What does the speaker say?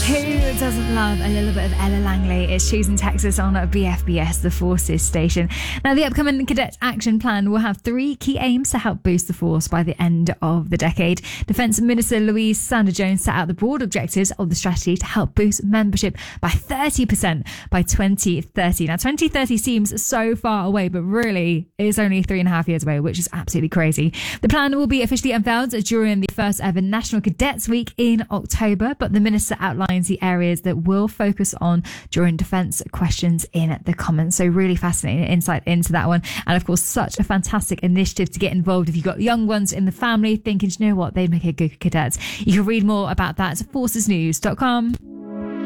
Who doesn't love a little bit of Ella Langley? It's Choosing Texas on BFBS, the Forces station. Now, the upcoming Cadet Action Plan will have 3 key aims to help boost the force by the end of the decade. Defence Minister Louise Sanders-Jones set out the broad objectives of the strategy to help boost membership by 30% by 2030. Now, 2030 seems so far away, but really is only 3.5 years away, which is absolutely crazy. The plan will be officially unveiled during the first ever National Cadets Week in October, but the minister outlines the areas that will focus on during defence questions in the Commons. So really fascinating insight into that one. And of course, such a fantastic initiative to get involved if you've got young ones in the family thinking, you know what, they'd make a good cadet. You can read more about that at forcesnews.com.